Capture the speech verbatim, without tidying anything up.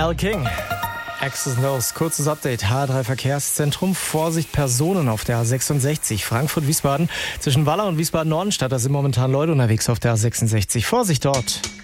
Al King. Access Knows. Kurzes Update. H drei Verkehrszentrum. Vorsicht, Personen auf der A sechsundsechzig. Frankfurt-Wiesbaden. Zwischen Wallau und Wiesbaden-Nordenstadt. Da sind momentan Leute unterwegs auf der A sechsundsechzig. Vorsicht dort.